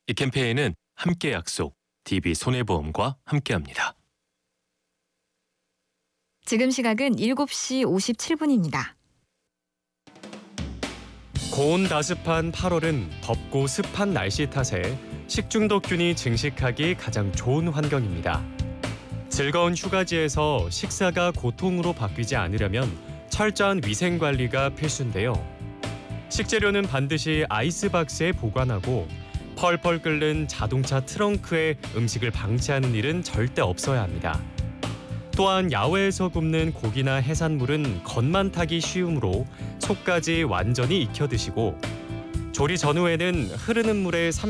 이 캠페인은 함께 약속, DB손해보험과 함께합니다. 지금 시각은 7시 57분입니다. 고온다습한 8월은 덥고 습한 날씨 탓에 식중독균이 증식하기 가장 좋은 환경입니다. 즐거운 휴가지에서 식사가 고통으로 바뀌지 않으려면 철저한 위생 관리가 필수인데요. 식재료는 반드시 아이스박스에 보관하고 펄펄 끓는 자동차 트렁크에 음식을 방치하는 일은 절대 없어야 합니다. 또한 야외에서 굽는 고기나 해산물은 겉만 타기 쉬우므로 속까지 완전히 익혀 드시고 조리 전후에는 흐르는 물에